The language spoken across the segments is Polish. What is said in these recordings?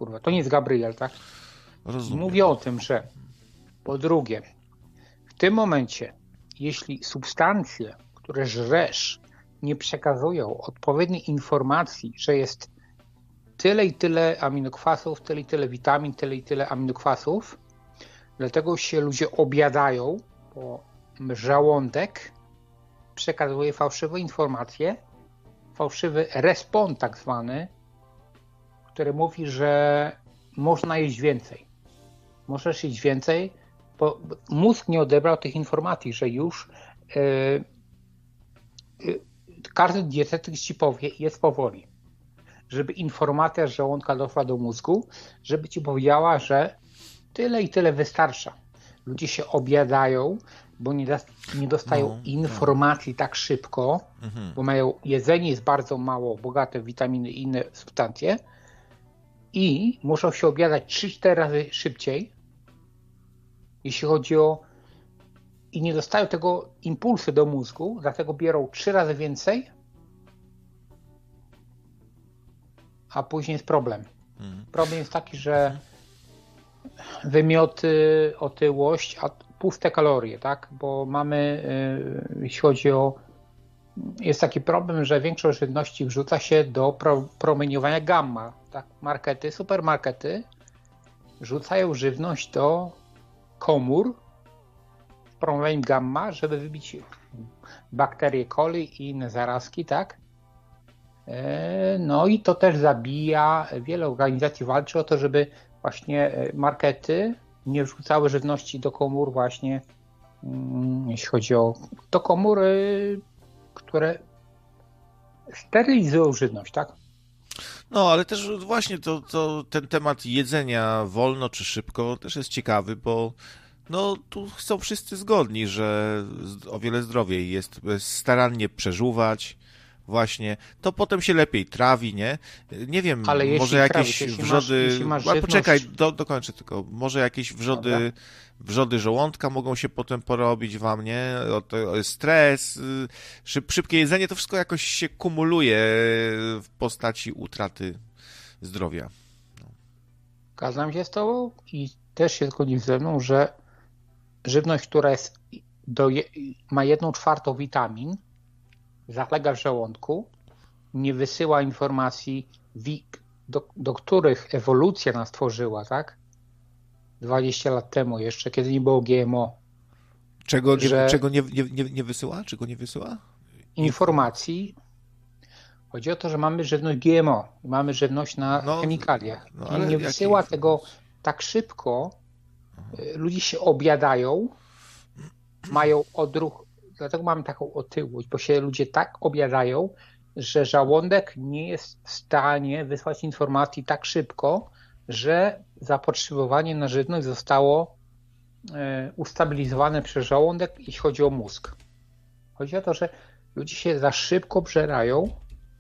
kurwa, to nie jest Gabriel, tak? Rozumiem. Mówię o tym, że po drugie, w tym momencie, jeśli substancje, które żresz, nie przekazują odpowiedniej informacji, że jest tyle i tyle aminokwasów, tyle i tyle witamin, tyle i tyle aminokwasów, dlatego się ludzie obiadają, bo żołądek przekazuje fałszywe informacje, fałszywy respond tak zwany, który mówi, że można jeść więcej. Możesz jeść więcej, bo mózg nie odebrał tych informacji, że już każdy dietetyk ci powie, jest powoli, żeby informacja z żołądka doszła do mózgu, żeby ci powiedziała, że tyle i tyle wystarcza. Ludzie się obiadają, bo nie dostają informacji tak szybko, bo mają jedzenie jest bardzo mało bogate w witaminy i inne substancje i muszą się obiadać 3-4 razy szybciej, jeśli chodzi o i nie dostają tego impulsu do mózgu, dlatego bierą 3 razy więcej, a później jest problem. Problem jest taki, że wymioty, otyłość, a puste kalorie, tak? Bo mamy, jeśli chodzi o... Jest taki problem, że większość żywności wrzuca się do promieniowania gamma. Tak? Markety, supermarkety wrzucają żywność do komór z promieniowaniem gamma, żeby wybić bakterie coli i inne zarazki, tak? No i to też zabija. Wiele organizacji walczy o to, żeby właśnie markety nie wrzucały żywności do komór właśnie, jeśli chodzi o do komór, które sterylizują żywność, tak? No, ale też właśnie to ten temat jedzenia wolno czy szybko też jest ciekawy, bo no tu są wszyscy zgodni, że o wiele zdrowiej jest starannie przeżuwać, właśnie, to potem się lepiej trawi, nie? Nie wiem, ale może jakieś trawisz, wrzody... masz poczekaj, dokończę tylko. Może jakieś wrzody żołądka mogą się potem porobić wam, nie? Stres, szybkie jedzenie, to wszystko jakoś się kumuluje w postaci utraty zdrowia. Zgadzam się z tobą i też się zgodzisz ze mną, że żywność, która jest ma 1/4 witamin, zalega w żołądku, nie wysyła informacji, do których ewolucja nas tworzyła, tak? 20 lat temu jeszcze, kiedy nie było GMO. Czego nie wysyła? Czego nie wysyła? Informacji. Chodzi o to, że mamy żywność GMO, mamy żywność na chemikaliach. Ale nie wysyła tego tak szybko. Ludzie się obiadają, mają odruch, dlatego mamy taką otyłość, bo się ludzie tak obiadają, że żołądek nie jest w stanie wysłać informacji tak szybko, że zapotrzebowanie na żywność zostało ustabilizowane przez żołądek, jeśli chodzi o mózg. Chodzi o to, że ludzie się za szybko bżerają.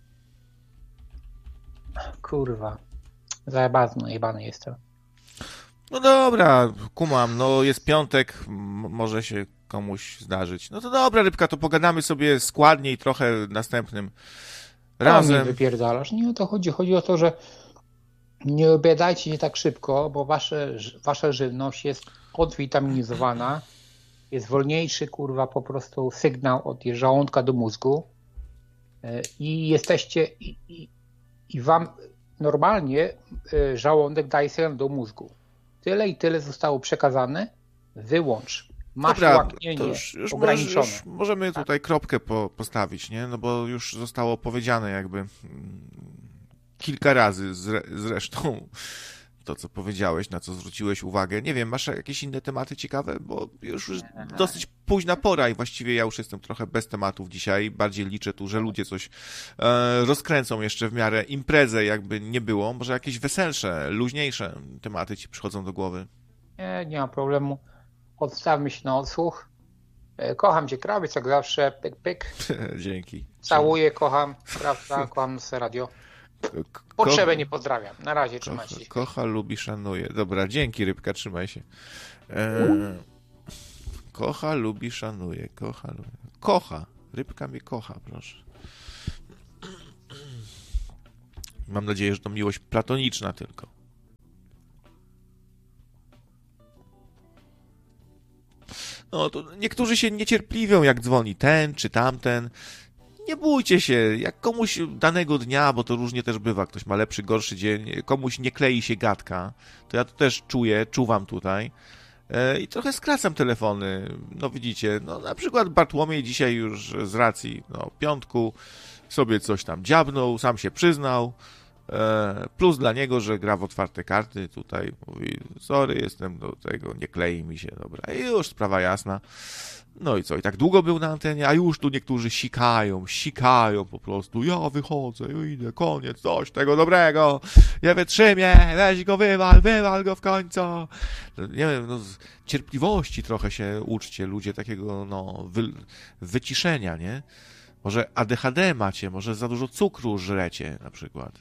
Kurwa, zajebany jestem. No dobra, kumam, no jest piątek, może się komuś zdarzyć. No to dobra, Rybka, to pogadamy sobie składniej trochę następnym razem. Nie wypierdalasz, nie o to chodzi. Chodzi o to, że nie obiadajcie się tak szybko, bo wasza żywność jest odwitaminizowana, jest wolniejszy, kurwa, po prostu sygnał od żołądka do mózgu i jesteście i wam normalnie żołądek daje sygnał do mózgu. Tyle i tyle zostało przekazane, wyłącz. Masz łaknienie ograniczone. Już możemy tutaj kropkę postawić, nie? No bo już zostało powiedziane jakby kilka razy zresztą to, co powiedziałeś, na co zwróciłeś uwagę. Nie wiem, masz jakieś inne tematy ciekawe? Bo już dosyć późna pora i właściwie ja już jestem trochę bez tematów dzisiaj. Bardziej liczę tu, że ludzie coś rozkręcą jeszcze w miarę imprezę, jakby nie było. Może jakieś weselsze, luźniejsze tematy ci przychodzą do głowy? Nie ma problemu. Odstawmy się na odsłuch. Kocham cię, krawiec, jak zawsze. Pyk, pyk. Dzięki. Całuję, kocham, prawda, kocham radio. Potrzebę nie pozdrawiam. Na razie, trzymaj się. Kocha, lubi, szanuje. Dobra, dzięki, Rybka, trzymaj się. Kocha, lubi, szanuje. Kocha. Rybka mnie kocha, proszę. Mam nadzieję, że to miłość platoniczna tylko. No to niektórzy się niecierpliwią, jak dzwoni ten czy tamten. Nie bójcie się, jak komuś danego dnia, bo to różnie też bywa, ktoś ma lepszy, gorszy dzień, komuś nie klei się gadka, to ja to też czuwam tutaj i trochę skracam telefony. No widzicie, no na przykład Bartłomiej dzisiaj już z racji piątku sobie coś tam dziabnął, sam się przyznał, plus dla niego, że gra w otwarte karty, tutaj mówi, sorry, jestem do tego, nie klei mi się, dobra, i już sprawa jasna. No i co, i tak długo był na antenie, a już tu niektórzy sikają po prostu, ja wychodzę, ja idę, koniec, coś tego dobrego, nie wytrzymię, weź go wywal go w końcu. Nie wiem, z cierpliwości trochę się uczcie, ludzie, takiego, wyciszenia, nie? Może ADHD macie, może za dużo cukru żrecie, na przykład.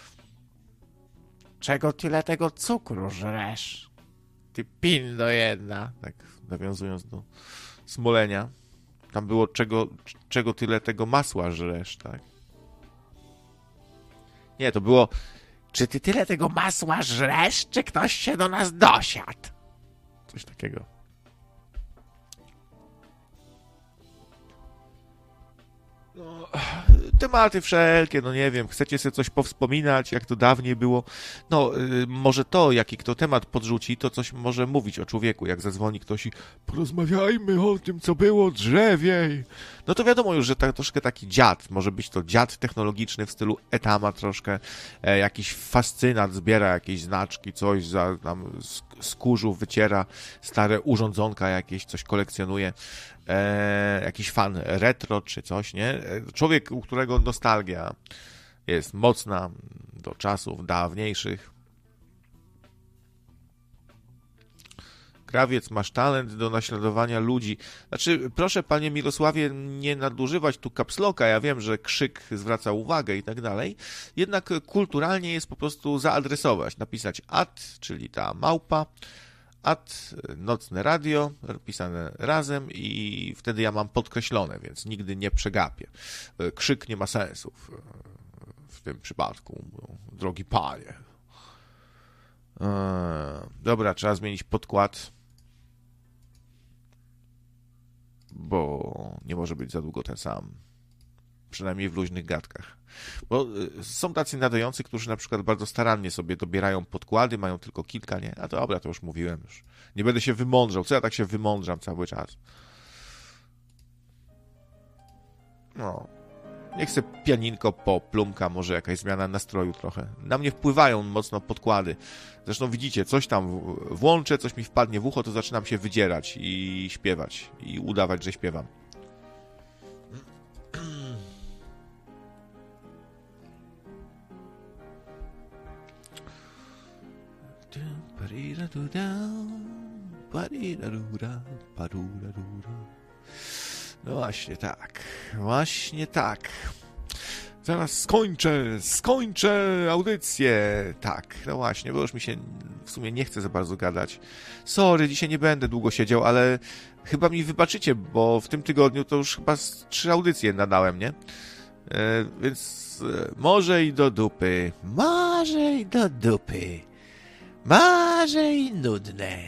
Czego tyle tego cukru żresz? Ty pindo jedna, tak nawiązując do Smolenia. Tam było czego tyle tego masła żresz, tak? Nie, to było czy ty tyle tego masła żresz, czy ktoś się do nas dosiadł? Coś takiego. No, tematy wszelkie, nie wiem, chcecie sobie coś powspominać, jak to dawniej było, może to, jaki kto temat podrzuci, to coś może mówić o człowieku, jak zadzwoni ktoś i porozmawiajmy o tym, co było drzewiej. No to wiadomo już, że troszkę taki dziad, może być to dziad technologiczny w stylu Etama troszkę, jakiś fascynat, zbiera jakieś znaczki, coś tam z kurzu wyciera, stare urządzonka jakieś, coś kolekcjonuje. Jakiś fan retro czy coś, nie? Człowiek, u którego nostalgia jest mocna do czasów dawniejszych. Krawiec, masz talent do naśladowania ludzi. Znaczy, proszę panie Mirosławie, nie nadużywać tu kapsloka. Ja wiem, że krzyk zwraca uwagę i tak dalej. Jednak kulturalnie jest po prostu zaadresować. Napisać czyli ta małpa, nocne radio, pisane razem i wtedy ja mam podkreślone, więc nigdy nie przegapię. Krzyk nie ma sensu w tym przypadku, drogi panie. Dobra, trzeba zmienić podkład, bo nie może być za długo ten sam. Przynajmniej w luźnych gadkach. Bo są tacy nadający, którzy na przykład bardzo starannie sobie dobierają podkłady, mają tylko kilka, nie? A dobra, to już mówiłem. Już nie będę się wymądrzał. Co ja tak się wymądrzam cały czas? Niech se pianinko poplumka, może jakaś zmiana nastroju trochę. Na mnie wpływają mocno podkłady. Zresztą widzicie, coś tam włączę, coś mi wpadnie w ucho, to zaczynam się wydzierać i śpiewać. I udawać, że śpiewam. No właśnie tak. Zaraz skończę audycję. Tak, no właśnie, bo już mi się w sumie nie chce za bardzo gadać. Sorry, dzisiaj nie będę długo siedział, ale chyba mi wybaczycie, bo w tym tygodniu to już chyba 3 audycje nadałem, nie? Więc może i do dupy. Może i nudne.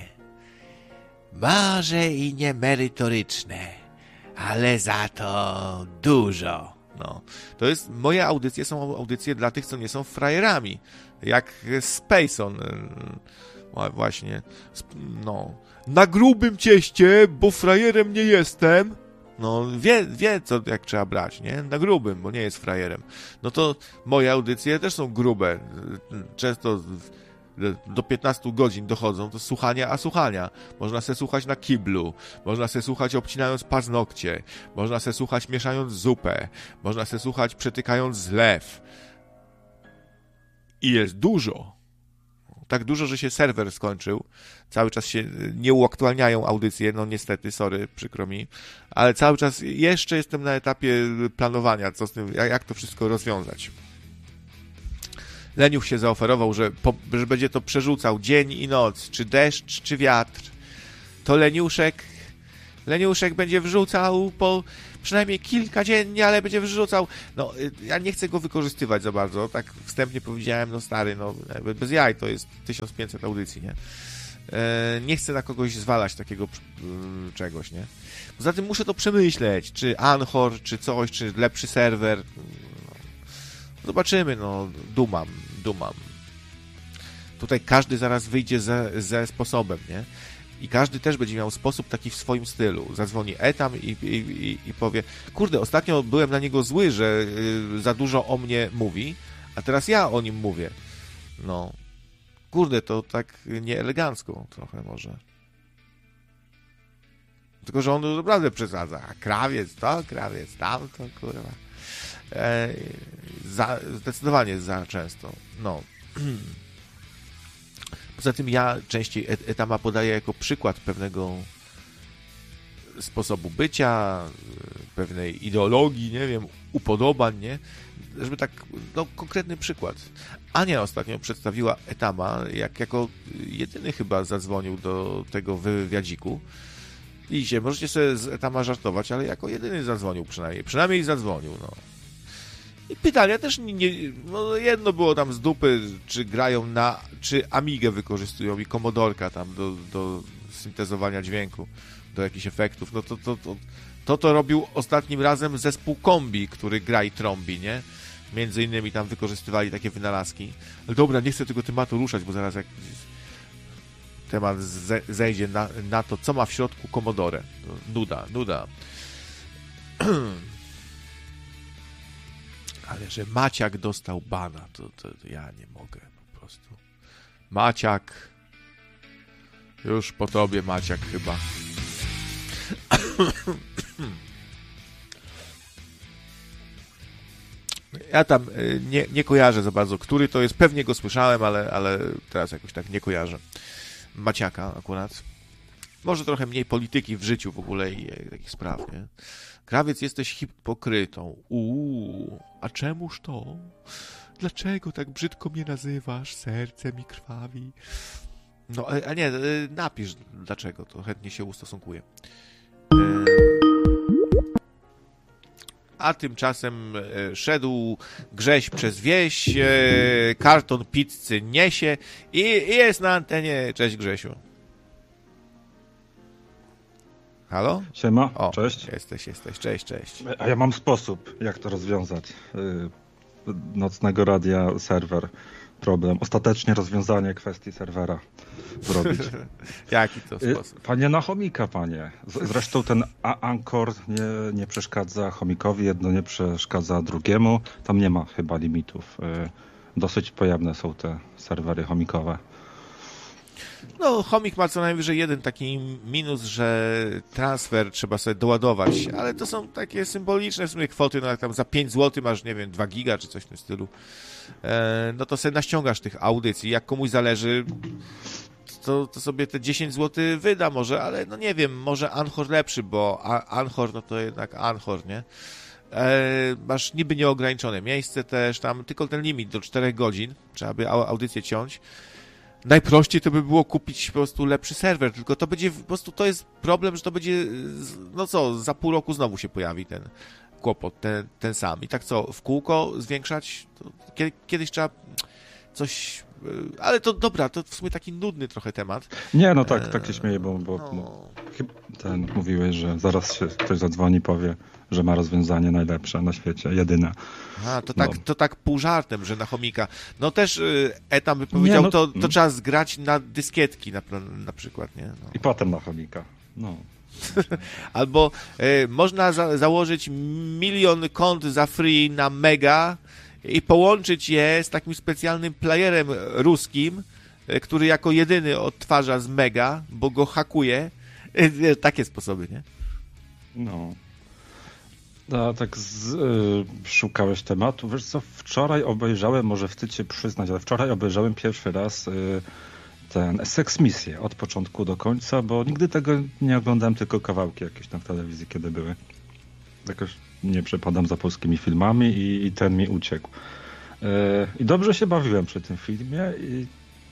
Może i niemerytoryczne. Ale za to dużo. To jest, moje audycje są audycje dla tych, co nie są frajerami. Jak Spacon. Właśnie. Na grubym cieście, bo frajerem nie jestem. Wie co, jak trzeba brać, nie? Na grubym, bo nie jest frajerem. No to moje audycje też są grube. Często do 15 godzin dochodzą do słuchania. Można se słuchać na kiblu, można se słuchać obcinając paznokcie, można se słuchać mieszając zupę, można se słuchać przetykając zlew. I jest dużo. Tak dużo, że się serwer skończył. Cały czas się nie uaktualniają audycje, niestety, sorry, przykro mi. Ale cały czas jeszcze jestem na etapie planowania, co z tym, jak to wszystko rozwiązać. Leniuch się zaoferował, że będzie to przerzucał dzień i noc, czy deszcz, czy wiatr. To Leniuszek będzie wrzucał po przynajmniej kilka dziennie, ale będzie wrzucał. Ja nie chcę go wykorzystywać za bardzo. Tak wstępnie powiedziałem, stary, bez jaj, to jest 1500 audycji, nie? Nie chcę na kogoś zwalać takiego czegoś, nie? Poza tym muszę to przemyśleć, czy Anchor, czy coś, czy lepszy serwer. Zobaczymy, no, dumam. Tutaj każdy zaraz wyjdzie ze sposobem, nie? I każdy też będzie miał sposób taki w swoim stylu. Zadzwoni Etam i powie, kurde, ostatnio byłem na niego zły, że za dużo o mnie mówi, a teraz ja o nim mówię. No, kurde, to tak nieelegancko trochę może. Tylko, że on naprawdę przesadza. Krawiec to, krawiec tamto, kurwa. Zdecydowanie za często. No. Poza tym ja częściej Etama podaję jako przykład pewnego sposobu bycia, pewnej ideologii, nie wiem, upodobań, nie? Żeby tak, no, konkretny przykład. Ania ostatnio przedstawiła Etama, jako jedyny chyba zadzwonił do tego wywiadziku. Widzicie, możecie sobie z Etama żartować, ale jako jedyny zadzwonił przynajmniej zadzwonił, no. I pytania też no jedno było tam z dupy, czy grają czy Amigę wykorzystują i Commodorka tam do syntezowania dźwięku, do jakichś efektów. No to robił ostatnim razem zespół Kombi, który gra i trąbi, nie? Między innymi tam wykorzystywali takie wynalazki. Ale dobra, nie chcę tego tematu ruszać, bo zaraz jak temat zejdzie na to, co ma w środku Commodore. Nuda. Ale że Maciak dostał bana, to ja nie mogę po prostu. Maciak. Już po tobie, Maciak, chyba. Ja tam nie kojarzę za bardzo, który to jest. Pewnie go słyszałem, ale teraz jakoś tak nie kojarzę. Maciaka akurat. Może trochę mniej polityki w życiu w ogóle i takich spraw, nie? Krawiec, jesteś hipokrytą. A czemuż to? Dlaczego tak brzydko mnie nazywasz? Serce mi krwawi. No, a nie, napisz dlaczego, to chętnie się ustosunkuję. A tymczasem szedł Grześ przez wieś, karton pizzy niesie i jest na antenie. Cześć, Grzesiu. Halo? Siema, o, cześć. Jesteś, cześć. A ja mam sposób, jak to rozwiązać. Nocnego radia, serwer, problem. Ostatecznie rozwiązanie kwestii serwera zrobić. Jaki to sposób? Panie na chomika, panie. Zresztą ten Anchor nie przeszkadza chomikowi, jedno nie przeszkadza drugiemu. Tam nie ma chyba limitów. Dosyć pojemne są te serwery chomikowe. No, chomik ma co najwyżej jeden taki minus, że transfer trzeba sobie doładować, ale to są takie symboliczne w sumie kwoty, no jak tam za 5 zł masz, nie wiem, 2 giga czy coś w tym stylu, no to sobie naściągasz tych audycji. Jak komuś zależy, to sobie te 10 zł wyda może, ale no nie wiem, może Anchor lepszy, bo Anchor, no to jednak Anchor, nie? Masz niby nieograniczone miejsce też, tam tylko ten limit do 4 godzin, trzeba by audycję ciąć. Najprościej to by było kupić po prostu lepszy serwer, tylko to będzie po prostu, to jest problem, że to będzie, no co, za pół roku znowu się pojawi ten kłopot, ten sam. I tak co, w kółko zwiększać? To kiedyś trzeba coś, ale to dobra, to w sumie taki nudny trochę temat. Nie, no tak się śmieję, bo mówiłeś, że zaraz się ktoś zadzwoni, powie, że ma rozwiązanie najlepsze na świecie, jedyne. To tak pół żartem, że na chomika. No też Etam by powiedział, to trzeba zgrać na dyskietki na przykład, nie? No. I potem na chomika. No. Albo można założyć 1 000 000 kont za free na Mega i połączyć je z takim specjalnym playerem ruskim, który jako jedyny odtwarza z Mega, bo go hakuje. Takie sposoby, nie? No. A tak szukałeś tematu. Wiesz co, wczoraj obejrzałem, może wstyd się przyznać, ale wczoraj obejrzałem pierwszy raz ten Sex Misję od początku do końca, bo nigdy tego nie oglądałem, tylko kawałki jakieś tam w telewizji, kiedy były. Jakoś nie przepadam za polskimi filmami i ten mi uciekł. I dobrze się bawiłem przy tym filmie i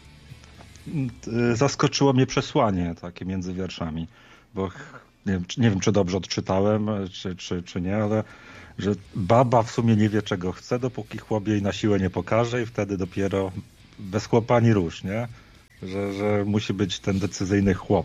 zaskoczyło mnie przesłanie takie między wierszami, bo nie wiem, czy dobrze odczytałem, czy nie, ale że baba w sumie nie wie, czego chce, dopóki chłop jej na siłę nie pokaże i wtedy dopiero bez chłopa ani rusz, nie? że musi być ten decyzyjny chłop.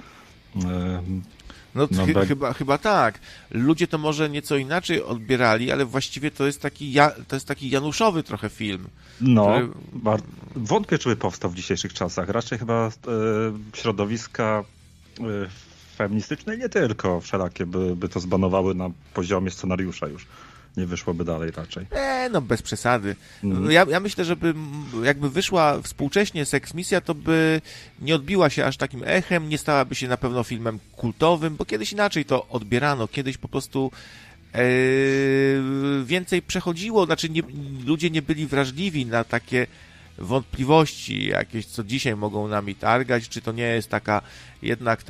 Chyba tak. Ludzie to może nieco inaczej odbierali, ale właściwie to jest taki januszowy trochę film. Wątpię, czy by powstał w dzisiejszych czasach. Raczej chyba środowiska feministyczne, nie tylko wszelakie, by to zbanowały na poziomie scenariusza już. Nie wyszłoby dalej raczej. Bez przesady. Ja myślę, że jakby wyszła współcześnie Seksmisja, to by nie odbiła się aż takim echem, nie stałaby się na pewno filmem kultowym, bo kiedyś inaczej to odbierano. Kiedyś po prostu więcej przechodziło, ludzie nie byli wrażliwi na takie wątpliwości jakieś, co dzisiaj mogą nami targać, czy to nie jest jednak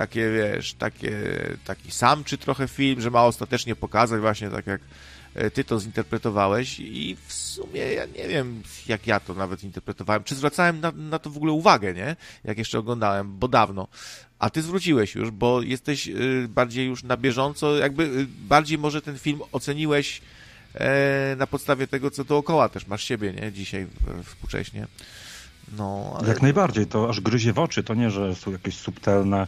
taki samczy trochę film, że ma ostatecznie pokazać właśnie tak jak ty to zinterpretowałeś i w sumie ja nie wiem, jak ja to nawet interpretowałem, czy zwracałem na to w ogóle uwagę, nie? Jak jeszcze oglądałem, bo dawno. A ty zwróciłeś już, bo jesteś bardziej już na bieżąco, jakby bardziej może ten film oceniłeś na podstawie tego, co dookoła też masz siebie, nie? Dzisiaj współcześnie. Ale... Jak najbardziej, to aż gryzie w oczy, to nie, że są jakieś subtelne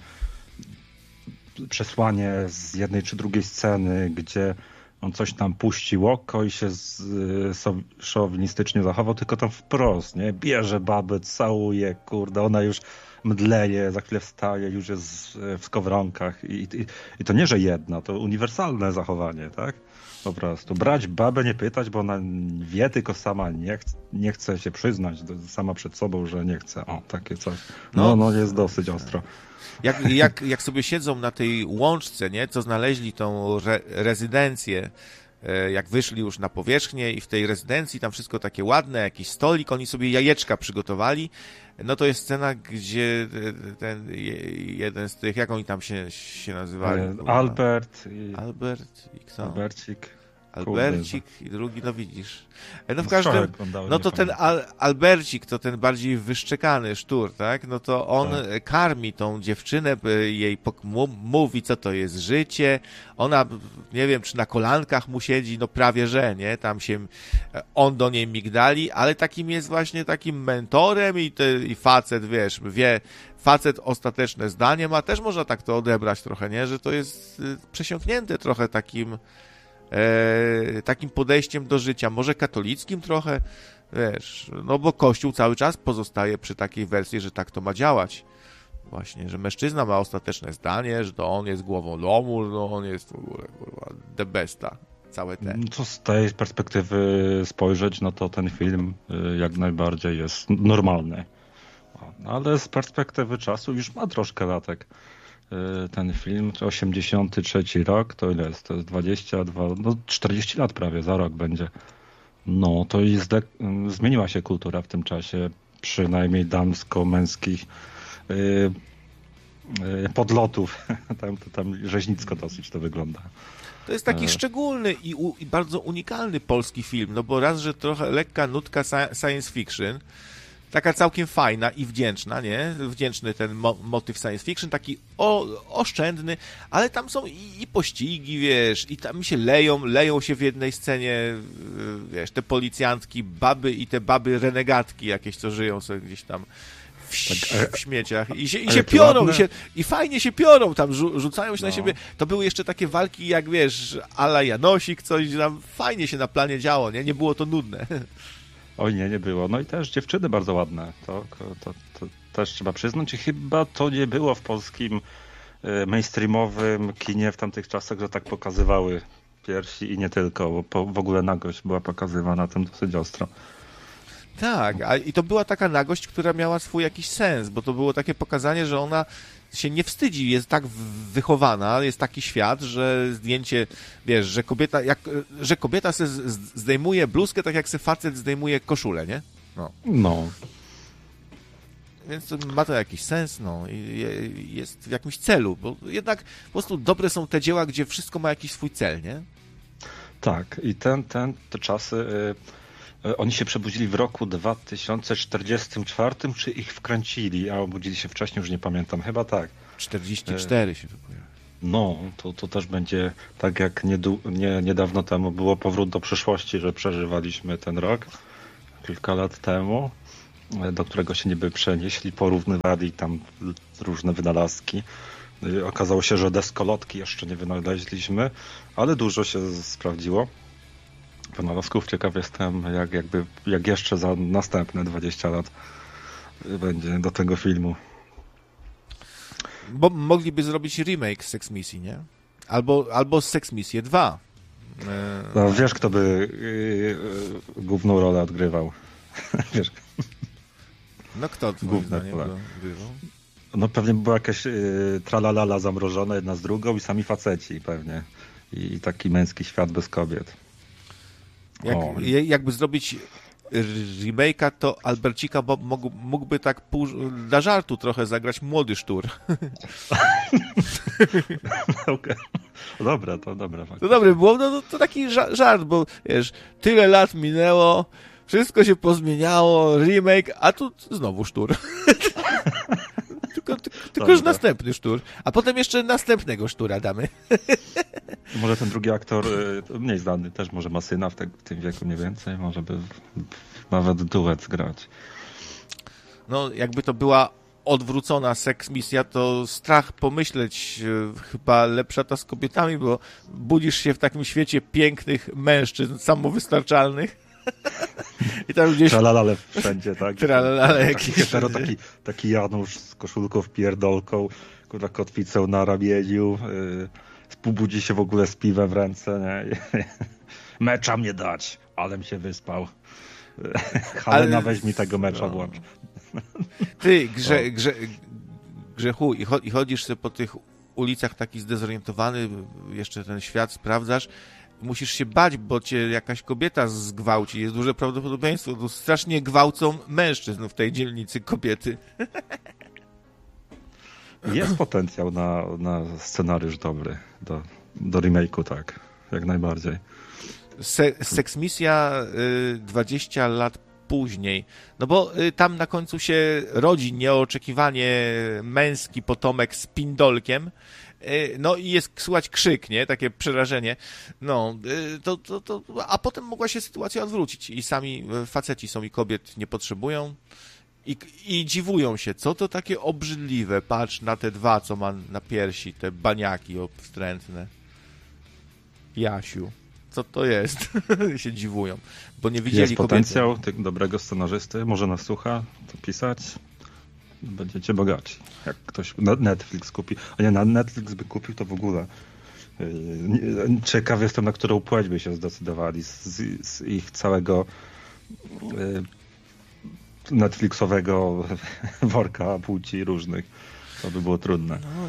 przesłanie z jednej czy drugiej sceny, gdzie on coś tam puścił oko i się szowinistycznie zachował, tylko tam wprost, nie? Bierze babę, całuje, kurde, ona już mdleje, za chwilę wstaje, już jest w skowronkach i to nie, że jedna, to uniwersalne zachowanie, tak? Po prostu brać babę, nie pytać, bo ona wie, tylko sama nie chce się przyznać sama przed sobą, że nie chce. O, takie coś. Jest dosyć ostro. Jak sobie siedzą na tej łączce, nie, co znaleźli tą rezydencję, jak wyszli już na powierzchnię i w tej rezydencji tam wszystko takie ładne, jakiś stolik, oni sobie jajeczka przygotowali, to jest scena, gdzie ten jeden z tych, jak oni tam się nazywali? Albert i kto? Albercik i drugi, widzisz. W każdym, to ten Albercik, to ten bardziej wyszczekany sztur, tak? To on karmi tą dziewczynę, jej mówi, co to jest życie. Ona, nie wiem, czy na kolankach mu siedzi, prawie że, nie? Tam się on do niej migdali, ale takim jest właśnie takim mentorem i facet, wiesz, facet ostateczne zdanie ma, też można tak to odebrać trochę, nie? Że to jest przesiąknięte trochę takim podejściem do życia, może katolickim trochę, wiesz, bo Kościół cały czas pozostaje przy takiej wersji, że tak to ma działać. Właśnie, że mężczyzna ma ostateczne zdanie, że to on jest głową domu, on jest w ogóle the besta, całe te. Co z tej perspektywy spojrzeć, to ten film jak najbardziej jest normalny. Ale z perspektywy czasu już ma troszkę latek. Ten film, 83 rok, to ile jest? To jest 22, 40 lat prawie, za rok będzie. To zmieniła się kultura w tym czasie, przynajmniej damsko-męskich podlotów. Tam rzeźnicko dosyć to wygląda. To jest taki szczególny i bardzo unikalny polski film, bo raz, że trochę lekka nutka science fiction, taka całkiem fajna i wdzięczna, nie? Wdzięczny ten motyw science fiction, taki oszczędny, ale tam są i pościgi, wiesz, i tam się leją się w jednej scenie, wiesz, te policjantki, baby i te baby renegatki jakieś, co żyją sobie gdzieś tam w śmieciach i się piorą, i fajnie się piorą, tam rzucają się na siebie. To były jeszcze takie walki, jak wiesz, a la Janosik, coś tam fajnie się na planie działo, nie było to nudne. Oj nie było. I też dziewczyny bardzo ładne. To też trzeba przyznać. I chyba to nie było w polskim mainstreamowym kinie w tamtych czasach, że tak pokazywały piersi i nie tylko, bo w ogóle nagość była pokazywana tym dosyć ostro. Tak, i to była taka nagość, która miała swój jakiś sens, bo to było takie pokazanie, że ona się nie wstydzi, jest tak wychowana, jest taki świat, że zdjęcie, wiesz, że kobieta se zdejmuje bluzkę, tak jak se facet zdejmuje koszulę, nie? No. Więc ma to jakiś sens, i jest w jakimś celu, bo jednak po prostu dobre są te dzieła, gdzie wszystko ma jakiś swój cel, nie? Tak, i te czasy, oni się przebudzili w roku 2044, czy ich wkręcili, a obudzili się wcześniej, już nie pamiętam, chyba tak. 44 się wypowiada. To też będzie tak jak niedawno temu było Powrót do przyszłości, że przeżywaliśmy ten rok, kilka lat temu. do którego się niby przenieśli, porównywali tam różne wynalazki. Okazało się, że deskolotki jeszcze nie wynaleźliśmy, ale dużo się sprawdziło wynalazków. Ciekaw jestem, jak jeszcze za następne 20 lat będzie do tego filmu. Bo mogliby zrobić remake Sex Misji, nie? Albo Sex Misję 2. No, wiesz, kto by główną rolę odgrywał? Wiesz? No kto główną odgrywał? No pewnie była jakaś tralalala zamrożona jedna z drugą i sami faceci pewnie. I taki męski świat bez kobiet. Jakby zrobić remake'a, to Albercika Bob mógłby tak dla żartu trochę zagrać młody sztur. Okay. Dobra, to dobra. To dobry było, no to taki żart, bo wiesz, tyle lat minęło, wszystko się pozmieniało, remake, a tu znowu sztur. Tylko już następny sztur, a potem jeszcze następnego sztura damy. Może ten drugi aktor, mniej znany, też może ma syna w tym wieku mniej więcej, może by nawet duet grać. No, jakby to była odwrócona Sex Misja, to strach pomyśleć, chyba lepsza ta z kobietami, bo budzisz się w takim świecie pięknych mężczyzn samowystarczalnych. I tam gdzieś... Tralalale wszędzie, tak? Tralalale jakieś. Taki Janusz z koszulką w pierdolką, kotwicą na ramieniu, budzi się w ogóle z piwem w ręce, nie? Mecza mnie dać, alem się wyspał. Halena, weź mi tego mecza włącz. Ty, Grzechu, i chodzisz sobie po tych ulicach taki zdezorientowany, jeszcze ten świat sprawdzasz, musisz się bać, bo cię jakaś kobieta zgwałci. Jest duże prawdopodobieństwo. To strasznie gwałcą mężczyzn w tej dzielnicy kobiety. Jest potencjał na scenariusz dobry do remake'u, tak. Jak najbardziej. Sex Misja 20 lat później. No bo tam na końcu się rodzi nieoczekiwanie męski potomek z pindolkiem. No i jest słychać krzyk, nie? Takie przerażenie. No, a potem mogła się sytuacja odwrócić i sami faceci są i kobiet nie potrzebują i dziwują się, co to takie obrzydliwe, patrz na te dwa, co ma na piersi, te baniaki obstrętne. Jasiu, co to jest? się dziwują, bo nie widzieli jest potencjał dobrego scenarzysty, może nas słucha, to pisać. Będziecie bogaci. Jak ktoś Netflix kupi. A nie, na Netflix by kupił, to w ogóle. Ciekaw jestem, na którą płeć by się zdecydowali z ich całego Netflixowego worka płci różnych. To by było trudne. No,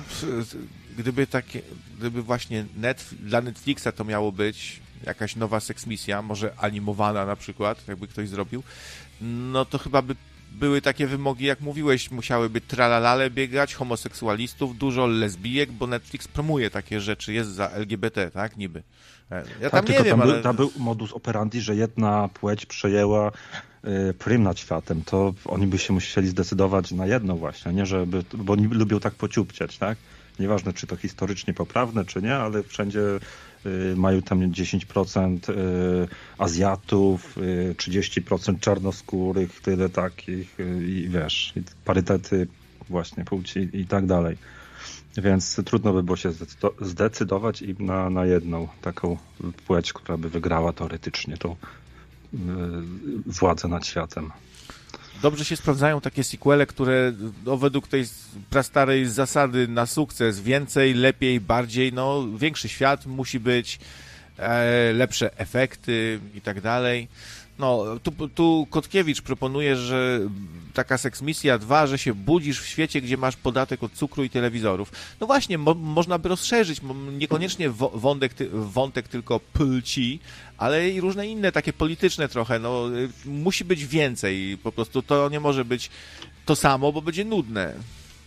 gdyby właśnie dla Netflixa to miało być jakaś nowa seksmisja, może animowana na przykład, jakby ktoś zrobił, no to chyba by były takie wymogi, jak mówiłeś, musiałyby tralalale biegać, homoseksualistów, dużo lesbijek, bo Netflix promuje takie rzeczy, jest za LGBT, tak? Niby. Ja tam nie wiem, ale... Tam był modus operandi, że jedna płeć przejęła prym nad światem, to oni by się musieli zdecydować na jedno właśnie, nie żeby, bo oni lubią tak pociupciać, tak? Nieważne, czy to historycznie poprawne, czy nie, ale wszędzie mają tam 10% Azjatów, 30% czarnoskórych, tyle takich i wiesz, parytety właśnie płci i tak dalej. Więc trudno by było się zdecydować im na jedną taką płeć, która by wygrała teoretycznie tą władzę nad światem. Dobrze się sprawdzają takie sequele, które według tej prastarej zasady na sukces więcej, lepiej, bardziej, no większy świat musi być, lepsze efekty i tak dalej. No, tu Kotkiewicz proponuje, że taka Sex Misja 2, że się budzisz w świecie, gdzie masz podatek od cukru i telewizorów. No właśnie, można by rozszerzyć, niekoniecznie wątek tylko płci, ale i różne inne, takie polityczne trochę. No, musi być więcej, po prostu to nie może być to samo, bo będzie nudne.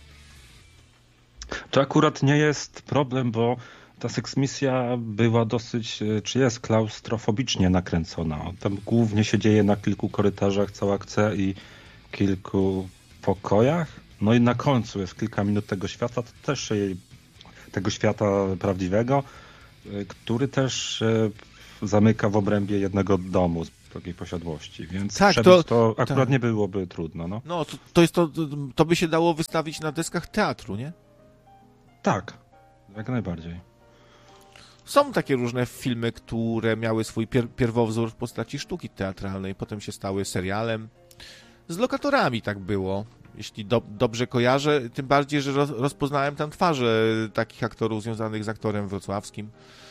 To akurat nie jest problem, bo ta seksmisja była dosyć, czy jest klaustrofobicznie nakręcona. Tam głównie się dzieje na kilku korytarzach, cała akcja i kilku pokojach. No i na końcu jest kilka minut tego świata, to też tego świata prawdziwego, który też zamyka w obrębie jednego domu. takiej posiadłości, więc tak, to akurat tak. Nie byłoby trudno. No to by się dało wystawić na deskach teatru, nie? Tak, jak najbardziej. Są takie różne filmy, które miały swój pierwowzór w postaci sztuki teatralnej, potem się stały serialem. Z Lokatorami tak było, jeśli dobrze kojarzę, tym bardziej, że rozpoznałem tam twarze takich aktorów związanych z aktorem wrocławskim.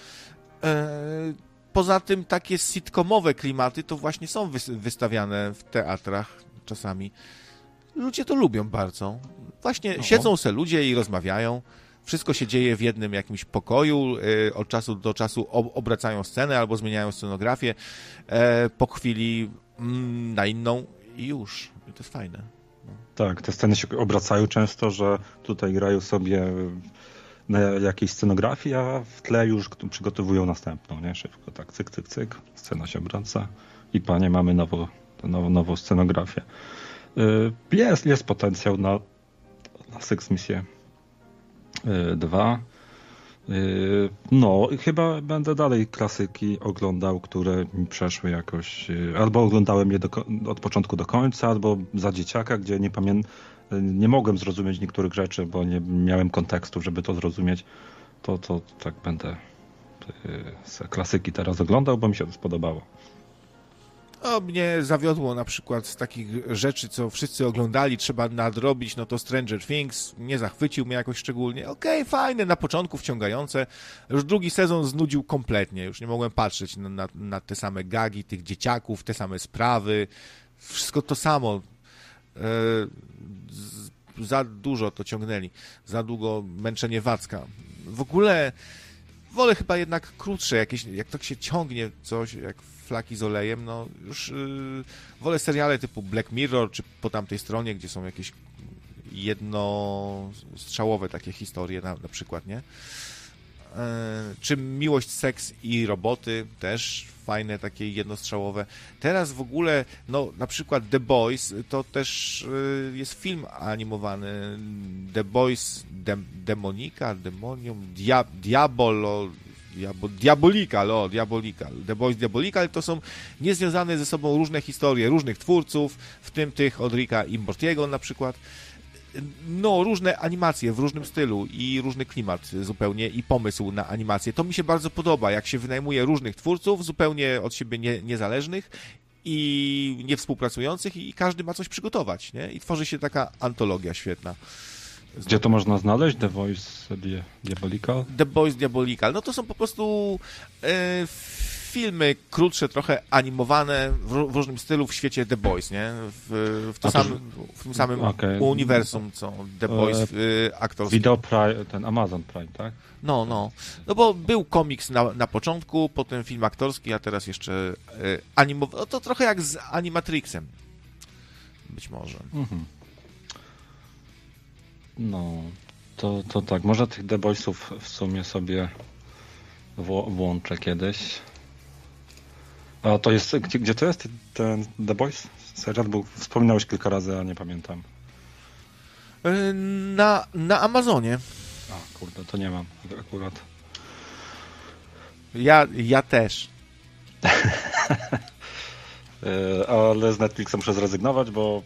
Poza tym takie sitcomowe klimaty to właśnie są wystawiane w teatrach czasami. Ludzie to lubią bardzo. Właśnie siedzą se ludzie i rozmawiają. Wszystko się dzieje w jednym jakimś pokoju, od czasu do czasu obracają scenę albo zmieniają scenografię, po chwili na inną i już. I to jest fajne. No. Tak, te sceny się obracają często, że tutaj grają sobie na jakiejś scenografii, a w tle już przygotowują następną, nie? Szybko, tak, cyk, cyk, cyk, scena się obraca i panie, mamy nową scenografię. Jest potencjał na Sex Misję 2. No, chyba będę dalej klasyki oglądał, które mi przeszły jakoś, albo oglądałem je od początku do końca, albo za dzieciaka, gdzie nie mogłem zrozumieć niektórych rzeczy, bo nie miałem kontekstu, żeby to zrozumieć. To tak będę klasyki teraz oglądał, bo mi się to spodobało. Mnie zawiodło na przykład z takich rzeczy, co wszyscy oglądali, trzeba nadrobić, no to Stranger Things nie zachwycił mnie jakoś szczególnie. Okej, fajne, na początku wciągające. Już drugi sezon znudził kompletnie. Już nie mogłem patrzeć na te same gagi tych dzieciaków, te same sprawy. Wszystko to samo. Za dużo to ciągnęli. Za długo męczenie Wacka. W ogóle wolę chyba jednak krótsze jakieś, jak tak się ciągnie coś, jak flaki z olejem, no już wolę seriale typu Black Mirror, czy po tamtej stronie, gdzie są jakieś jednostrzałowe takie historie na przykład, nie? Czy Miłość, Seks i Roboty, też fajne, takie jednostrzałowe. Teraz w ogóle, no na przykład The Boys, to też jest film animowany. The Boys, Demonium, Diabolical. The Boys Diabolical to są niezwiązane ze sobą różne historie, różnych twórców, w tym tych od Ricka i Mortiego na przykład. No, różne animacje w różnym stylu i różny klimat zupełnie i pomysł na animację. To mi się bardzo podoba, jak się wynajmuje różnych twórców, zupełnie od siebie niezależnych i niewspółpracujących i każdy ma coś przygotować, nie? I tworzy się taka antologia świetna. Gdzie to można znaleźć? The Boys Diabolical? The Boys Diabolical. No to są po prostu filmy krótsze, trochę animowane w różnym stylu w świecie The Boys, nie? W tym samym uniwersum, co The Boys aktorski. Video Prime, ten Amazon Prime, tak? No bo był komiks na początku, potem film aktorski, a teraz jeszcze animowany. No to trochę jak z Animatrixem. Być może. Mhm. No, to tak. Może tych The Boysów w sumie sobie włączę kiedyś. A to jest, gdzie to jest ten The Boys serial? Bo wspominałeś kilka razy, a nie pamiętam. Na Amazonie. A, kurde, to nie mam akurat. Ja też. Ale z Netflixa muszę zrezygnować, bo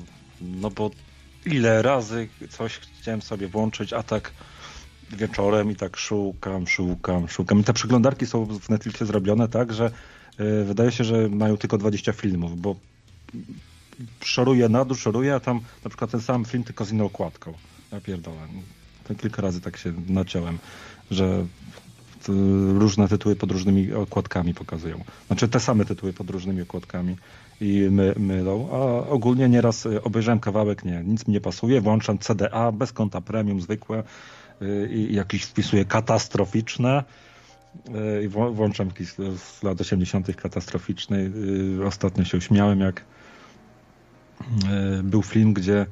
ile razy coś chciałem sobie włączyć, a tak wieczorem i tak szukam. I te przeglądarki są w Netflixie zrobione tak, że wydaje się, że mają tylko 20 filmów, bo szoruję na dół, a tam na przykład ten sam film tylko z inną okładką. Ja pierdolę. To kilka razy tak się naciąłem, że różne tytuły pod różnymi okładkami pokazują. Znaczy te same tytuły pod różnymi okładkami i mylą, a ogólnie nieraz obejrzałem kawałek, nic mi nie pasuje, włączam CDA bez konta premium zwykłe i jakiś wpisuję katastroficzne i włączam jakiś z lat 80. katastroficzny. Ostatnio się uśmiałem, jak był film, gdzie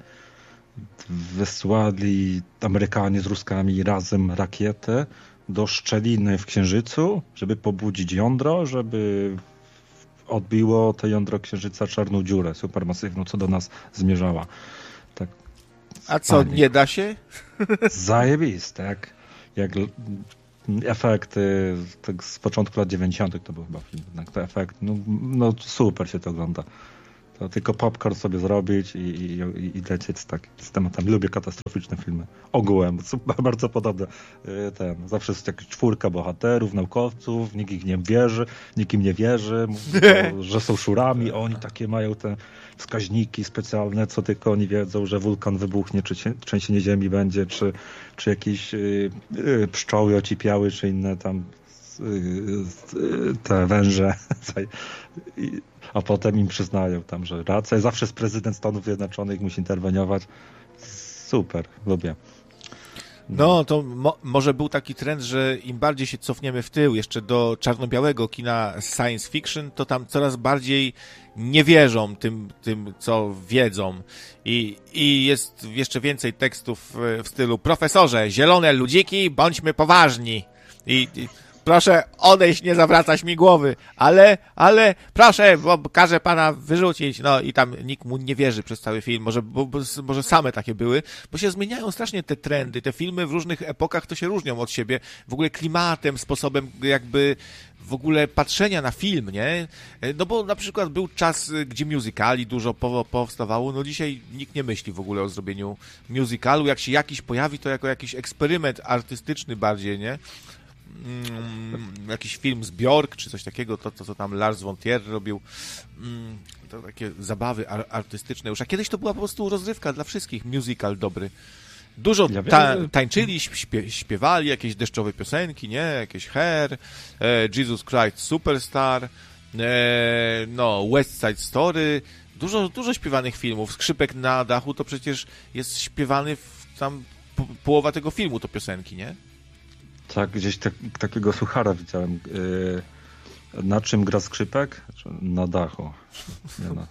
wysłali Amerykanie z Ruskami razem rakietę do szczeliny w Księżycu, żeby pobudzić jądro, żeby odbiło to jądro Księżyca czarną dziurę supermasywną, co do nas zmierzała. Tak. A co, nie da się? Zajebiste. Jak efekty tak z początku lat 90. to był chyba film. Jednak te efekty, no super się to ogląda. To tylko popcorn sobie zrobić i lecieć z tematem. Lubię katastroficzne filmy. Ogółem. Są bardzo podobne. Zawsze jest jakaś 4 bohaterów, naukowców, nikt im nie wierzy, że są szurami, oni takie mają te wskaźniki specjalne, co tylko oni wiedzą, że wulkan wybuchnie, czy trzęsienie ziemi będzie, czy jakieś pszczoły ocipiały, czy inne tam te węże. A potem im przyznają tam, że racja. Zawsze jest prezydent Stanów Zjednoczonych, musi interweniować. Super, lubię. No, to może był taki trend, że im bardziej się cofniemy w tył, jeszcze do czarno-białego kina science fiction, to tam coraz bardziej nie wierzą tym co wiedzą. I jest jeszcze więcej tekstów w stylu: profesorze, zielone ludziki, bądźmy poważni. I proszę odejść, nie zawracać mi głowy, ale proszę, bo każę pana wyrzucić. No i tam nikt mu nie wierzy przez cały film. Może same takie były, bo się zmieniają strasznie te trendy. Te filmy w różnych epokach to się różnią od siebie. W ogóle klimatem, sposobem jakby w ogóle patrzenia na film, nie? No bo na przykład był czas, gdzie musicali dużo powstawało. No dzisiaj nikt nie myśli w ogóle o zrobieniu musicalu. Jak się jakiś pojawi, to jako jakiś eksperyment artystyczny bardziej, nie? Jakiś film z Björk, czy coś takiego, to co tam Lars von Trier robił, to takie zabawy artystyczne już, a kiedyś to była po prostu rozrywka dla wszystkich, musical dobry. Dużo tańczyli, śpiewali jakieś deszczowe piosenki, nie? Jakieś Hair, Jesus Christ Superstar, no West Side Story, dużo śpiewanych filmów. Skrzypek na dachu to przecież jest śpiewany tam połowa tego filmu to piosenki, nie? Tak, gdzieś takiego suchara widziałem. Na czym gra skrzypek? Na dachu. Nie no.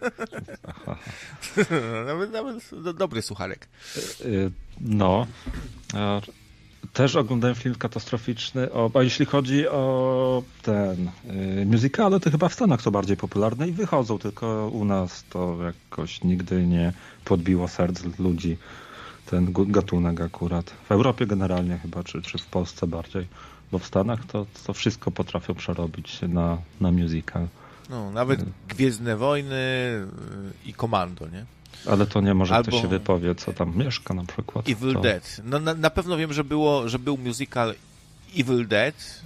Nawet dobry sucharek. No. Też oglądałem film katastroficzny. A jeśli chodzi o ten musicale, to chyba w Stanach są bardziej popularne i wychodzą, tylko u nas to jakoś nigdy nie podbiło serc ludzi. Ten gatunek akurat. W Europie generalnie chyba, czy w Polsce bardziej. Bo w Stanach to wszystko potrafią przerobić na musical. No, nawet Gwiezdne Wojny i Komando, nie? Ale to nie może ktoś się wypowie, co tam mieszka na przykład. Evil Dead. No, na pewno wiem, że był musical Evil Dead.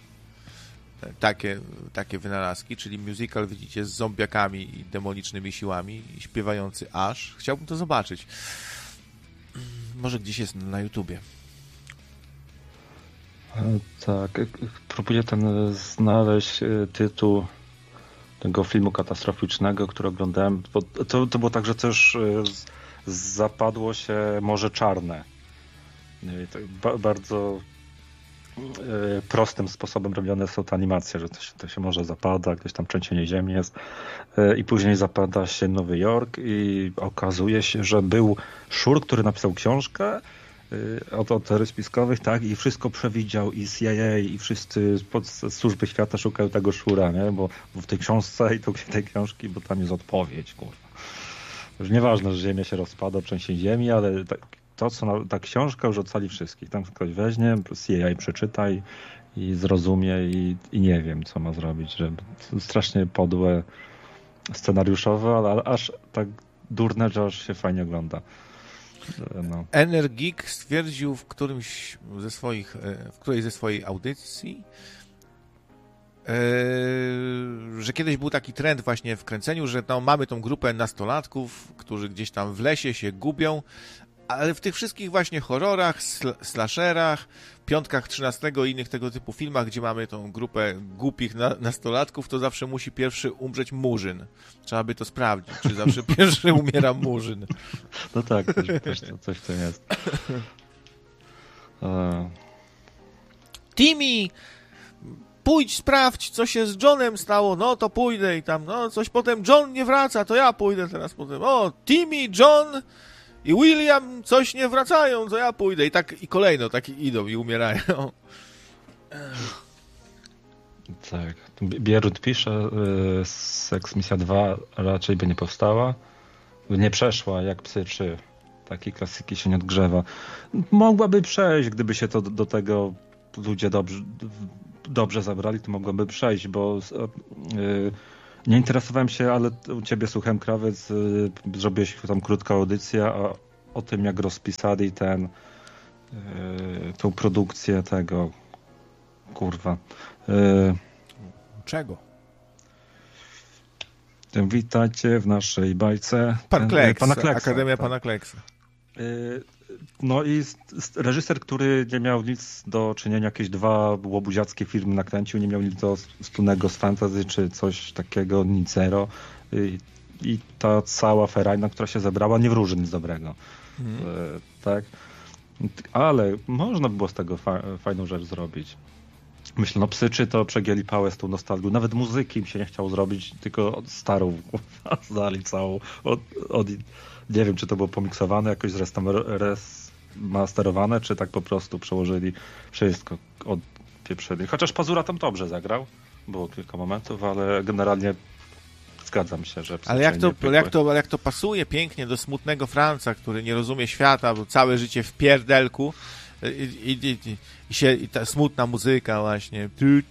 Takie wynalazki, czyli musical, widzicie, z zombiakami i demonicznymi siłami i śpiewający Ash. Chciałbym to zobaczyć. Może gdzieś jest na YouTubie. Tak, próbuję znaleźć tytuł tego filmu katastroficznego, który oglądałem. To było tak, że też zapadło się Morze Czarne. Bardzo prostym sposobem robione są te animacje, że to się może zapada, gdzieś tam trzęsienie ziemi jest i później zapada się Nowy Jork i okazuje się, że był Szur, który napisał książkę o teorii spiskowych, tak, i wszystko przewidział i CIA i wszyscy służby świata szukają tego Szura, nie, bo w tej książce i tej książki, bo tam jest odpowiedź, kurwa. Już nieważne, że Ziemia się rozpada, trzęsienie ziemi, ale ta książka już ocali wszystkich. Tam ktoś weźmie, CIA przeczyta i zrozumie i nie wiem, co ma zrobić. Że strasznie podłe scenariuszowe, ale aż tak durne, że aż się fajnie ogląda. No. Energik stwierdził w którejś ze swoich audycji, że kiedyś był taki trend właśnie w kręceniu, że mamy tą grupę nastolatków, którzy gdzieś tam w lesie się gubią, ale w tych wszystkich właśnie horrorach, slasherach, Piątkach 13 i innych tego typu filmach, gdzie mamy tą grupę głupich nastolatków, to zawsze musi pierwszy umrzeć Murzyn. Trzeba by to sprawdzić, czy zawsze pierwszy umiera Murzyn. No tak, też coś w tym jest. Timmy! Pójdź, sprawdź, co się z Johnem stało. No, to pójdę i tam, no, coś potem John nie wraca, to ja pójdę teraz potem. O, Timmy, John i William coś nie wracają, to ja pójdę. I tak, i kolejno, tak idą i umierają. Tak. Bierut pisze, Sex Misja 2 raczej by nie powstała. Nie przeszła, jak Psy 3. Takiej klasyki się nie odgrzewa. Mogłaby przejść, gdyby się to do tego ludzie dobrze zabrali, to mogłoby przejść, bo nie interesowałem się, ale u ciebie słuchałem, Krawiec, zrobiłeś tam krótką audycję o tym, jak rozpisali tą produkcję tego, kurwa. Czego? Witajcie w naszej bajce. Pan Kleks, Pana Kleksa, Akademia tak. Pana Kleksa. No i reżyser, który nie miał nic do czynienia, jakieś 2 łobuziackie filmy nakręcił, nie miał nic do wspólnego z fantasy czy coś takiego, nic zero. I ta cała ferajna, która się zebrała, nie wróży nic dobrego. Tak? Ale można by było z tego fajną rzecz zrobić. Myślę, no Psyczy to przegięli pałę z tą nostalgią. Nawet muzyki im się nie chciało zrobić, tylko starą zdali całą. Nie wiem, czy to było pomiksowane, jakoś zremasterowane, czy tak po prostu przełożyli wszystko od pieprzyli. Chociaż Pazura tam dobrze zagrał. Było kilka momentów, ale generalnie zgadzam się, że Ale jak to pasuje pięknie do smutnego Franca, który nie rozumie świata, bo całe życie w pierdelku i ta smutna muzyka właśnie.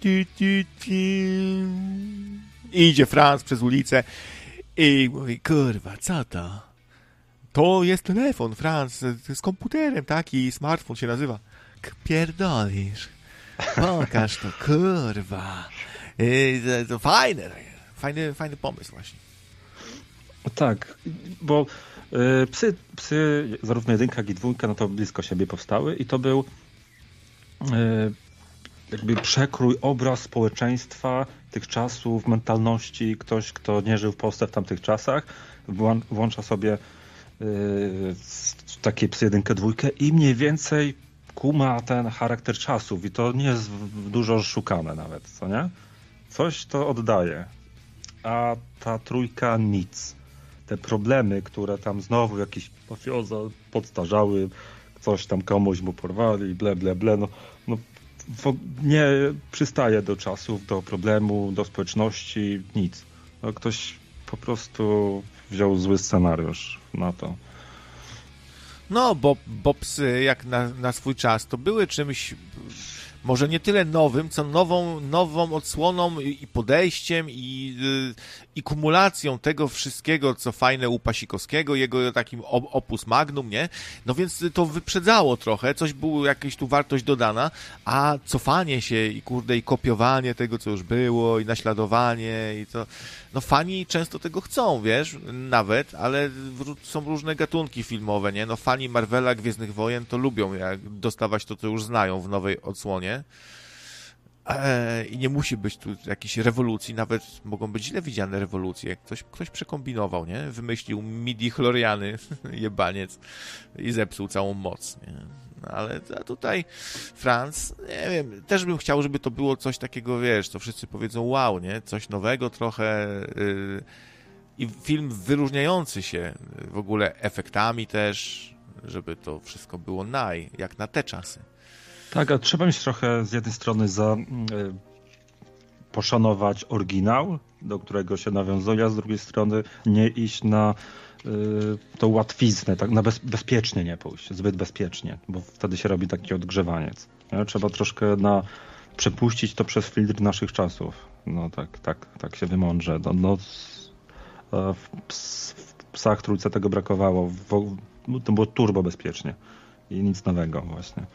I idzie Franc przez ulicę i mówi, kurwa, co to? To jest telefon, Franc, z komputerem, taki smartfon się nazywa. Pierdolisz. Pokaż to, kurwa. To fajny pomysł właśnie. Tak, bo psy, zarówno 1, jak i 2, no to blisko siebie powstały i to był jakby przekrój, obraz społeczeństwa tych czasów, mentalności. Ktoś, kto nie żył w Polsce w tamtych czasach, włącza sobie takie Psy 1, 2 i mniej więcej kuma ten charakter czasów i to nie jest dużo szukane nawet, co nie? Coś to oddaje, a ta 3 nic. Te problemy, które tam znowu jakieś mafioza podstarzały, coś tam komuś mu porwali, ble, no nie przystaje do czasów, do problemu, do społeczności, nic. No, ktoś po prostu wziął zły scenariusz na to. No, bo Psy, jak na swój czas, to były czymś może nie tyle nowym, co nową odsłoną i podejściem i kumulacją tego wszystkiego, co fajne u Pasikowskiego, jego takim opus magnum, nie? No więc to wyprzedzało trochę, coś było, jakaś tu wartość dodana, a cofanie się i kurde, i kopiowanie tego, co już było, i naśladowanie, i to... No fani często tego chcą, wiesz, nawet, ale są różne gatunki filmowe, nie? No fani Marvela, Gwiezdnych Wojen to lubią jak dostawać to, co już znają w nowej odsłonie. I nie musi być tu jakiejś rewolucji, nawet mogą być źle widziane rewolucje. Ktoś przekombinował, nie? Wymyślił midi-chloriany, jebaniec, i zepsuł całą moc, nie? No, ale tutaj Franc, nie wiem, też bym chciał, żeby to było coś takiego, wiesz, co wszyscy powiedzą wow, nie? Coś nowego trochę i film wyróżniający się w ogóle efektami też, żeby to wszystko było jak na te czasy. Tak, a trzeba mieć trochę z jednej strony poszanować oryginał, do którego się nawiązuje, a z drugiej strony nie iść na tą łatwiznę, tak, na bezpiecznie nie pójść, zbyt bezpiecznie, bo wtedy się robi taki odgrzewaniec. Nie? Trzeba troszkę przepuścić to przez filtr naszych czasów. No tak się wymądrze. W Psach 3 tego brakowało. To było turbo bezpiecznie i nic nowego właśnie.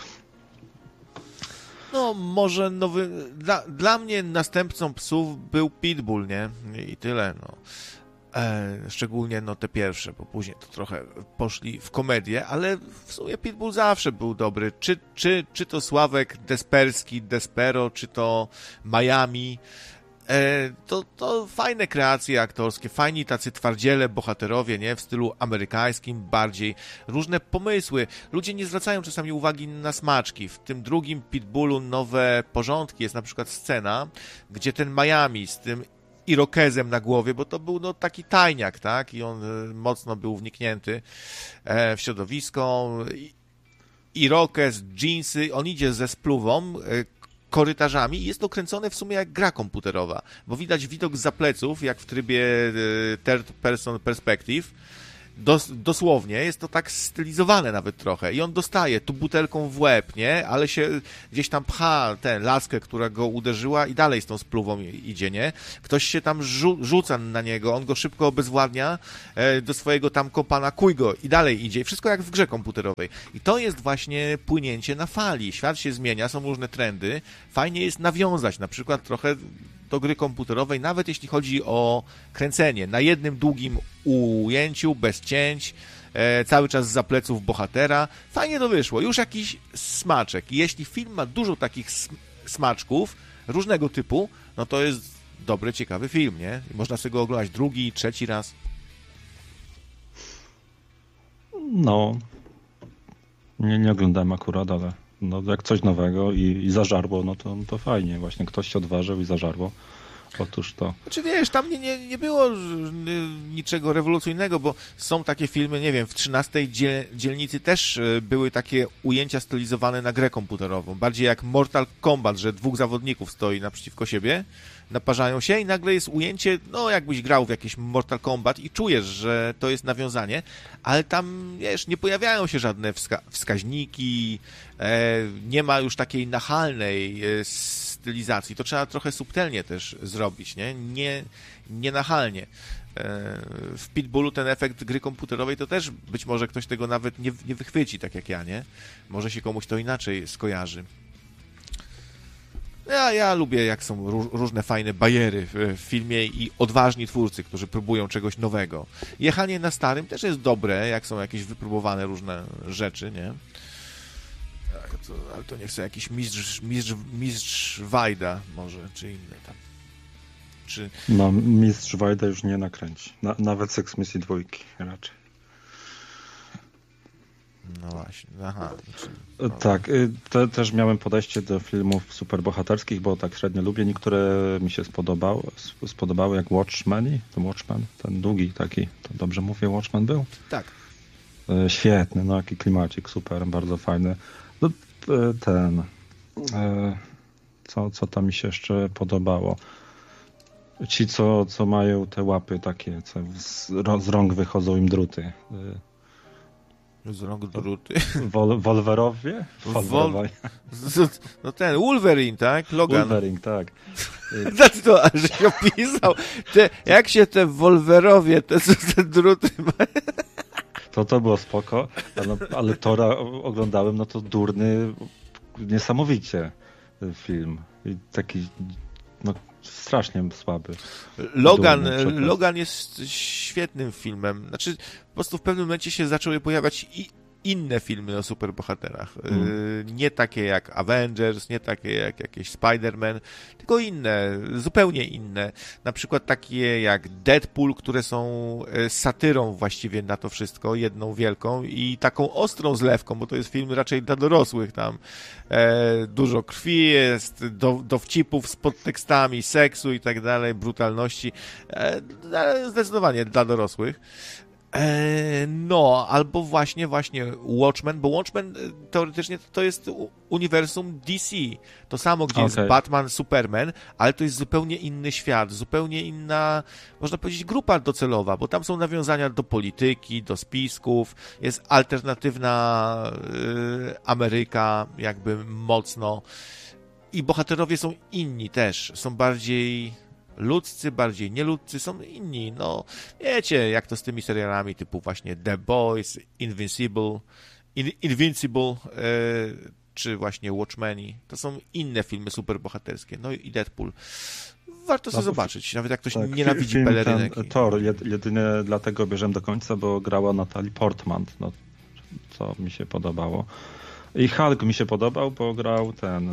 No, może nowy... Dla mnie następcą Psów był Pitbull, nie? I tyle, no. Szczególnie no te pierwsze, bo później to trochę poszli w komedię, ale w sumie Pitbull zawsze był dobry. Czy to Sławek Desperski, Despero, czy to Miami, to fajne kreacje aktorskie, fajni tacy twardziele, bohaterowie, nie? W stylu amerykańskim bardziej. Różne pomysły. Ludzie nie zwracają czasami uwagi na smaczki. W tym drugim Pitbullu Nowe Porządki jest na przykład scena, gdzie ten Miami z tym irokezem na głowie, bo to był no taki tajniak, tak? I on mocno był wniknięty w środowisko. Irokez, dżinsy, on idzie ze spluwą korytarzami i jest to kręcone w sumie jak gra komputerowa, bo widać widok zza pleców, jak w trybie third person perspective Dosłownie, jest to tak stylizowane nawet trochę i on dostaje tu butelką w łeb, nie? Ale się gdzieś tam pcha tę laskę, która go uderzyła i dalej z tą spluwą idzie, nie? Ktoś się tam rzuca na niego, on go szybko obezwładnia do swojego tam kompana, kuj go i dalej idzie. Wszystko jak w grze komputerowej. I to jest właśnie płynięcie na fali. Świat się zmienia, są różne trendy. Fajnie jest nawiązać na przykład trochę do gry komputerowej, nawet jeśli chodzi o kręcenie. Na jednym długim ujęciu, bez cięć, cały czas za pleców bohatera. Fajnie to wyszło. Już jakiś smaczek. I jeśli film ma dużo takich smaczków, różnego typu, no to jest dobry, ciekawy film, nie? I można sobie go oglądać drugi, trzeci raz. No, nie oglądałem akurat, ale no, jak coś nowego i zażarło, no to fajnie. Właśnie ktoś się odważył i zażarło. Otóż to. Znaczy wiesz, tam nie było niczego rewolucyjnego, bo są takie filmy, nie wiem, w 13 dzielnicy też były takie ujęcia stylizowane na grę komputerową. Bardziej jak Mortal Kombat, że dwóch zawodników stoi naprzeciwko siebie, naparzają się i nagle jest ujęcie, no jakbyś grał w jakieś Mortal Kombat i czujesz, że to jest nawiązanie, ale tam, wiesz, nie pojawiają się żadne wskaźniki, nie ma już takiej nachalnej stylizacji. To trzeba trochę subtelnie też zrobić, nie nachalnie. W Pitbullu ten efekt gry komputerowej to też być może ktoś tego nawet nie wychwyci, tak jak ja, nie? Może się komuś to inaczej skojarzy. Ja lubię, jak są różne fajne bajery w filmie i odważni twórcy, którzy próbują czegoś nowego. Jechanie na starym też jest dobre, jak są jakieś wypróbowane różne rzeczy, nie? Ale to niech są jakiś mistrz Wajda może, czy inne tam. No, mistrz Wajda już nie nakręci. Nawet Sex Misji 2 raczej. No właśnie, aha. Tak, też miałem podejście do filmów superbohaterskich, bo tak średnio lubię. Niektóre mi się spodobały jak Watchmen, ten długi taki, to dobrze mówię, Watchmen był? Tak. Świetny, no jaki klimacik, super, bardzo fajny. No, co tam mi się jeszcze podobało? Ci, co mają te łapy takie, co z rąk wychodzą im druty. Z rąk druty. Wolverowie? No ten, Wolverine, tak? Logan. Wolverine, tak. To, że się opisał. Jak się te Wolverowie, te druty mają? To było spoko, ale Tora oglądałem, no to durny, niesamowicie film. I taki, no strasznie słaby. Logan jest świetnym filmem. Znaczy, po prostu w pewnym momencie się zaczęły pojawiać inne filmy o superbohaterach. Nie takie jak Avengers, nie takie jak jakieś Spider-Man, tylko inne, zupełnie inne. Na przykład takie jak Deadpool, które są satyrą właściwie na to wszystko, jedną wielką i taką ostrą zlewką, bo to jest film raczej dla dorosłych. Tam dużo krwi jest, dowcipów z podtekstami, seksu i tak dalej, brutalności. Zdecydowanie dla dorosłych. No, albo właśnie Watchmen, bo Watchmen teoretycznie to jest uniwersum DC. To samo, gdzie jest Batman, Superman, ale to jest zupełnie inny świat, zupełnie inna, można powiedzieć, grupa docelowa, bo tam są nawiązania do polityki, do spisków, jest alternatywna Ameryka, jakby mocno. I bohaterowie są inni też, są bardziej ludzcy, bardziej nieludzcy, są inni. No, wiecie, jak to z tymi serialami typu właśnie The Boys, Invincible, czy właśnie Watchmeni. To są inne filmy superbohaterskie. No i Deadpool. Warto sobie zobaczyć, nawet jak ktoś nienawidzi pelerynek. Thor, jedynie dlatego obejrzałem do końca, bo grała Natalie Portman, no, co mi się podobało. I Hulk mi się podobał, bo grał ten...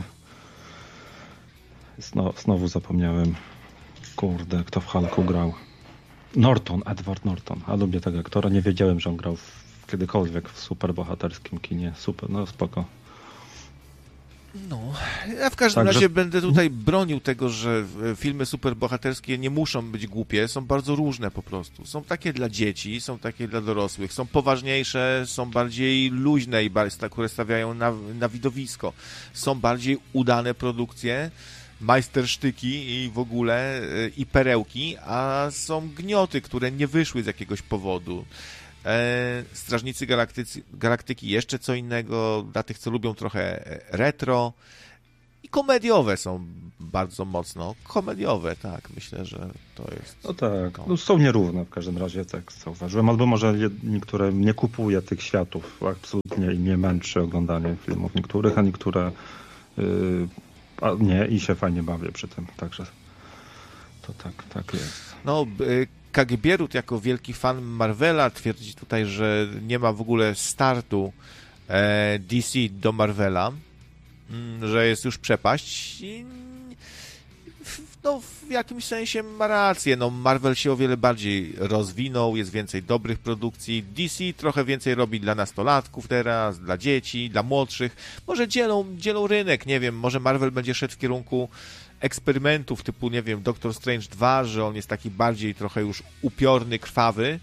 Znowu zapomniałem. Kurde, kto w Hulku grał? Edward Norton. A lubię tego aktora. Nie wiedziałem, że on grał kiedykolwiek w superbohaterskim kinie. Super, no spoko. No, ja w każdym razie będę tutaj bronił tego, że filmy superbohaterskie nie muszą być głupie, są bardzo różne po prostu. Są takie dla dzieci, są takie dla dorosłych, są poważniejsze, są bardziej luźne, które stawiają na widowisko. Są bardziej udane produkcje, majstersztyki i w ogóle i perełki, a są gnioty, które nie wyszły z jakiegoś powodu. Strażnicy Galaktyki jeszcze co innego, dla tych, co lubią trochę retro. I komediowe są bardzo mocno. Komediowe, tak. Myślę, że to jest... No tak, no są nierówne w każdym razie, tak zauważyłem. Albo może niektóre nie kupuje tych światów. Absolutnie i mnie męczy oglądanie filmów niektórych, a niektóre nie i się fajnie bawię przy tym. Także to tak jest. No, Kagibierut jako wielki fan Marvela twierdzi tutaj, że nie ma w ogóle startu DC do Marvela, że jest już przepaść i no, w jakimś sensie ma rację. No, Marvel się o wiele bardziej rozwinął, jest więcej dobrych produkcji. DC trochę więcej robi dla nastolatków teraz, dla dzieci, dla młodszych. Może dzielą rynek, nie wiem, może Marvel będzie szedł w kierunku eksperymentów typu, nie wiem, Doctor Strange 2, że on jest taki bardziej trochę już upiorny, krwawy,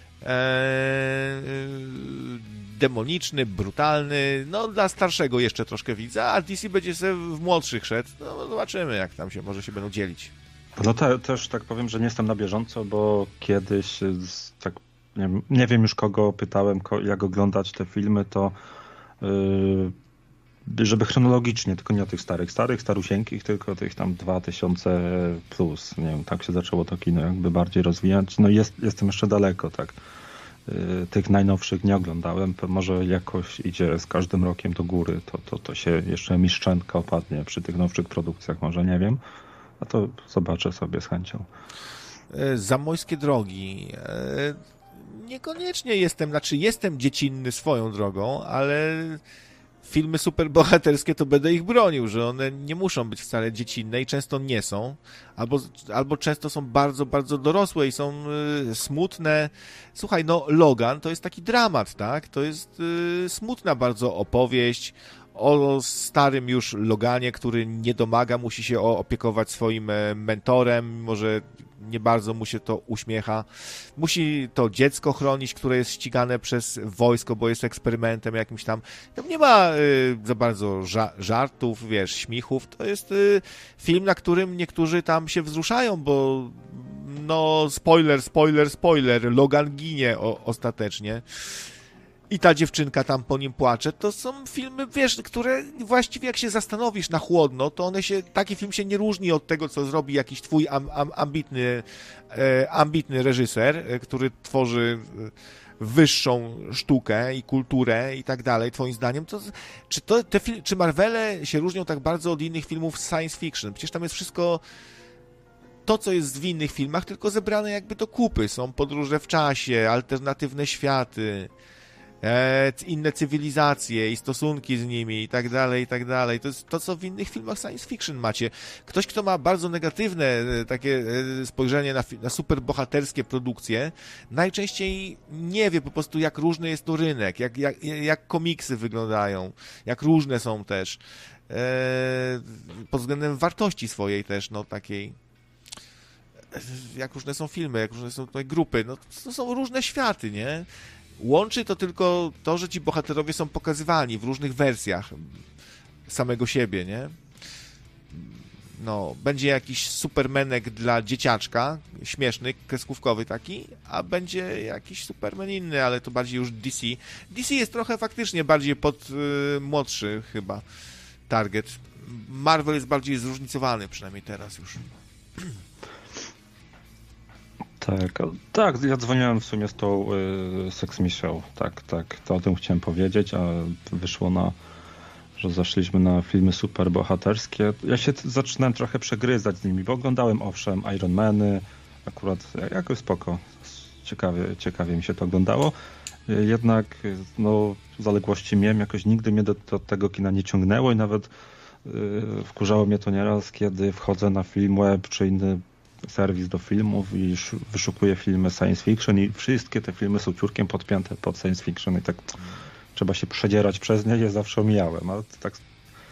demoniczny, brutalny, no dla starszego jeszcze troszkę widza, a DC będzie sobie w młodszych szedł, no zobaczymy jak tam się, może się będą dzielić. No też tak powiem, że nie jestem na bieżąco, bo kiedyś, tak nie wiem już kogo pytałem, jak oglądać te filmy, to żeby chronologicznie, tylko nie o tych starusieńkich, tylko tych tam 2000 plus, nie wiem, tak się zaczęło to kino jakby bardziej rozwijać, no jestem jeszcze daleko, tak. Tych najnowszych nie oglądałem, może jakoś idzie z każdym rokiem do góry, to się jeszcze mi szczęka opadnie przy tych nowszych produkcjach, może nie wiem, a to zobaczę sobie z chęcią. Zamojskie drogi. Niekoniecznie jestem dziecinny swoją drogą, ale filmy superbohaterskie to będę ich bronił, że one nie muszą być wcale dziecinne i często nie są, albo często są bardzo, bardzo dorosłe i są smutne. Słuchaj, no Logan to jest taki dramat, tak? To jest smutna bardzo opowieść o starym już Loganie, który nie domaga, musi się opiekować swoim mentorem, mimo że nie bardzo mu się to uśmiecha. Musi to dziecko chronić, które jest ścigane przez wojsko, bo jest eksperymentem jakimś tam. Tam nie ma za bardzo żartów, wiesz, śmichów. To jest film, na którym niektórzy tam się wzruszają, bo no spoiler, Logan ginie ostatecznie. I ta dziewczynka tam po nim płacze. To są filmy, wiesz, które właściwie jak się zastanowisz na chłodno, to taki film się nie różni od tego, co zrobi jakiś twój ambitny reżyser, który tworzy wyższą sztukę i kulturę i tak dalej, twoim zdaniem. Czy Marvele się różnią tak bardzo od innych filmów science fiction? Przecież tam jest wszystko to, co jest w innych filmach, tylko zebrane jakby do kupy. Są podróże w czasie, alternatywne światy, inne cywilizacje i stosunki z nimi i tak dalej. To jest to, co w innych filmach science fiction macie. Ktoś, kto ma bardzo negatywne takie spojrzenie na superbohaterskie produkcje, najczęściej nie wie po prostu, jak różny jest to rynek, jak komiksy wyglądają, jak różne są też pod względem wartości swojej też, no takiej, jak różne są filmy, jak różne są tutaj grupy, no to są różne światy, nie? Łączy to tylko to, że ci bohaterowie są pokazywani w różnych wersjach samego siebie, nie? No, będzie jakiś Supermanek dla dzieciaczka, śmieszny, kreskówkowy taki, a będzie jakiś Superman inny, ale to bardziej już DC. DC jest trochę faktycznie bardziej pod młodszy chyba target. Marvel jest bardziej zróżnicowany, przynajmniej teraz już. Tak, ja dzwoniłem w sumie z tą Sex Me Show, tak, to o tym chciałem powiedzieć, a wyszło że zaszliśmy na filmy superbohaterskie. Ja się zaczynałem trochę przegryzać z nimi, bo oglądałem owszem Iron Many, akurat jakoś spoko, ciekawie mi się to oglądało, jednak no zaległości miałem, jakoś nigdy mnie do tego kina nie ciągnęło i nawet wkurzało mnie to nieraz, kiedy wchodzę na Filmweb czy inny serwis do filmów i wyszukuję filmy science fiction i wszystkie te filmy są ciurkiem podpięte pod science fiction i tak trzeba się przedzierać przez nie, je zawsze omijałem, ale tak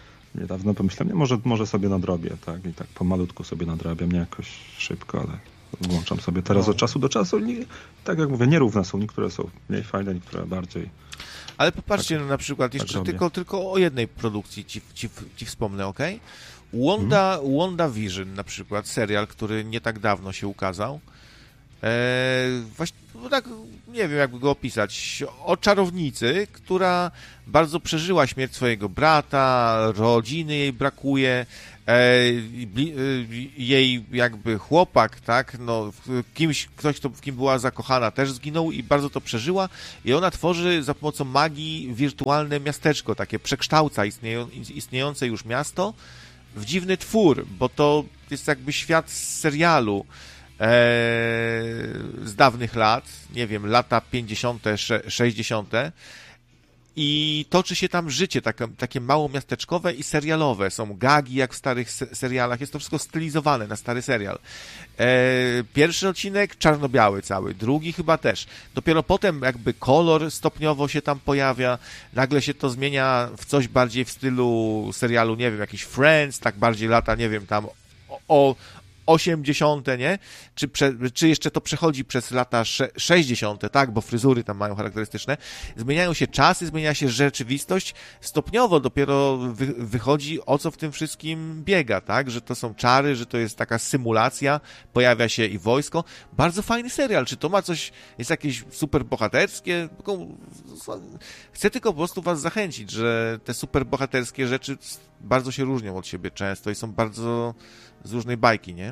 niedawno pomyślałem, może sobie nadrobię, tak, i tak pomalutku sobie nadrabiam, nie jakoś szybko, ale włączam sobie teraz od czasu do czasu. Tak jak mówię, nierówne są. Niektóre są mniej fajne, niektóre bardziej. Ale popatrzcie, na przykład jeszcze tylko o jednej produkcji ci wspomnę, ok? WandaVision na przykład, serial, który nie tak dawno się ukazał. Właśnie, no tak, nie wiem jakby go opisać, o czarownicy, która bardzo przeżyła śmierć swojego brata, rodziny jej brakuje, jej jakby chłopak, tak, no ktoś, w kim była zakochana, też zginął i bardzo to przeżyła i ona tworzy za pomocą magii wirtualne miasteczko, takie przekształca istniejące już miasto w dziwny twór, bo to jest jakby świat z serialu z dawnych lat, nie wiem, lata 50., 60. I toczy się tam życie, takie mało miasteczkowe i serialowe. Są gagi jak w starych serialach, jest to wszystko stylizowane na stary serial. Pierwszy odcinek czarno-biały cały, drugi chyba też. Dopiero potem jakby kolor stopniowo się tam pojawia, nagle się to zmienia w coś bardziej w stylu serialu, nie wiem, jakiś Friends, tak bardziej lata, nie wiem, tam o 80., nie? Czy jeszcze to przechodzi przez lata 60., tak? Bo fryzury tam mają charakterystyczne. Zmieniają się czasy, zmienia się rzeczywistość. Stopniowo dopiero wychodzi, o co w tym wszystkim biega, tak? Że to są czary, że to jest taka symulacja, pojawia się i wojsko. Bardzo fajny serial. Czy to ma coś, jest jakieś super bohaterskie? Chcę tylko po prostu was zachęcić, że te super bohaterskie rzeczy bardzo się różnią od siebie często i są bardzo z różnej bajki, nie?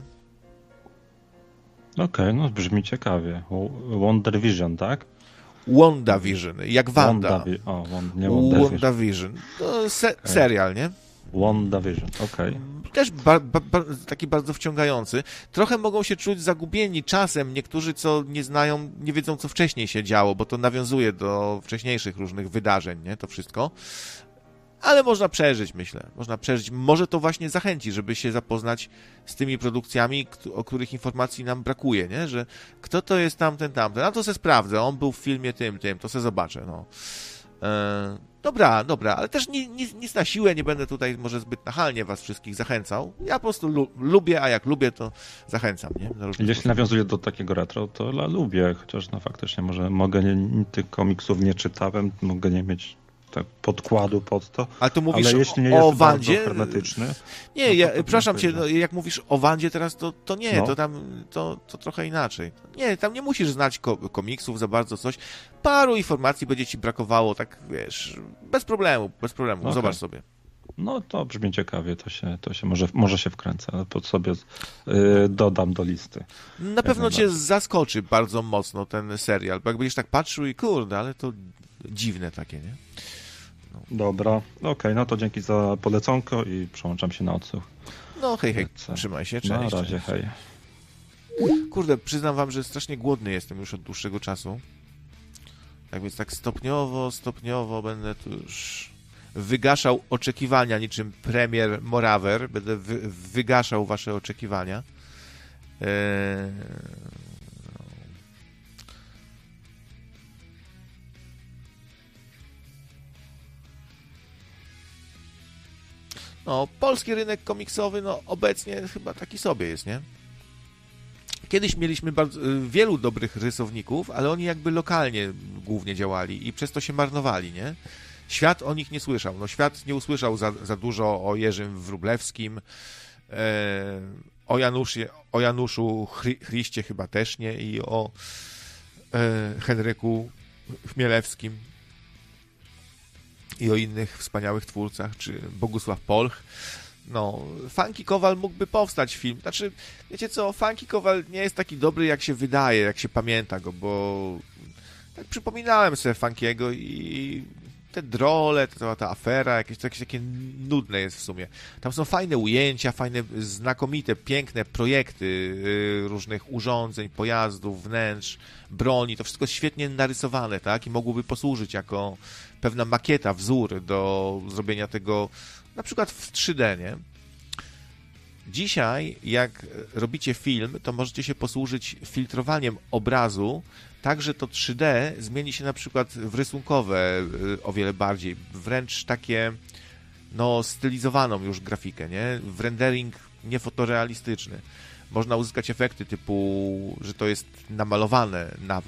Okej, no brzmi ciekawie. WandaVision, tak? WandaVision, jak Wanda. WandaVision. To serial, nie? WandaVision, okej. Też taki bardzo wciągający. Trochę mogą się czuć zagubieni czasem. Niektórzy, co nie znają, nie wiedzą, co wcześniej się działo, bo to nawiązuje do wcześniejszych różnych wydarzeń, nie? To wszystko. Ale można przeżyć, myślę. Można przeżyć. Może to właśnie zachęci, żeby się zapoznać z tymi produkcjami, o których informacji nam brakuje, nie? Że kto to jest tamten. A to se sprawdzę. On był w filmie tym, to se zobaczę, no. Dobra, ale też nic na siłę, nie będę tutaj może zbyt nachalnie was wszystkich zachęcał. Ja po prostu lubię, a jak lubię, to zachęcam, nie? Jeśli nawiązuje do takiego retro, to lubię, chociaż no faktycznie może tych komiksów nie czytałem, mogę nie mieć tak podkładu pod to. Ale to mówisz ale jeśli nie jest o Wandzie? Hermetyczny. Nie, przepraszam cię, jak mówisz o Wandzie teraz, to nie, no. To trochę inaczej. Nie, tam nie musisz znać komiksów za bardzo coś. Paru informacji będzie ci brakowało, tak wiesz, bez problemu, okay. Zobacz sobie. No to brzmi ciekawie, to się może się wkręcę, ale pod sobie dodam do listy. Na pewno cię zaskoczy bardzo mocno ten serial, bo jak będziesz tak patrzył i kurde, ale to dziwne takie, nie? No. Dobra, okej, no to dzięki za poleconko i przełączam się na odsłuch. No hej, trzymaj się, cześć. Na razie, hej. Kurde, przyznam wam, że strasznie głodny jestem już od dłuższego czasu. Tak więc tak stopniowo będę tu już wygaszał oczekiwania, niczym premier Morawer. Będę wygaszał wasze oczekiwania. No, polski rynek komiksowy, no obecnie chyba taki sobie jest, nie? Kiedyś mieliśmy bardzo wielu dobrych rysowników, ale oni jakby lokalnie głównie działali i przez to się marnowali, nie? Świat o nich nie słyszał. No, świat nie usłyszał za dużo o Jerzym Wróblewskim, o Januszu Chryście chyba też nie i o Henryku Chmielewskim i o innych wspaniałych twórcach, czy Bogusław Polch. No, Funky Kowal mógłby powstać film. Znaczy, wiecie co, Funky Kowal nie jest taki dobry, jak się wydaje, jak się pamięta go, bo tak przypominałem sobie Funkiego i te drole, cała ta afera, jakieś takie nudne jest w sumie. Tam są fajne ujęcia, fajne, znakomite, piękne projekty różnych urządzeń, pojazdów, wnętrz, broni. To wszystko świetnie narysowane, tak? I mogłoby posłużyć jako pewna makieta, wzór do zrobienia tego na przykład w 3D, nie? Dzisiaj, jak robicie film, to możecie się posłużyć filtrowaniem obrazu, tak, że to 3D zmieni się na przykład w rysunkowe o wiele bardziej, wręcz takie, no, stylizowaną już grafikę, nie? W rendering niefotorealistyczny. można uzyskać efekty typu, że to jest namalowane nawet.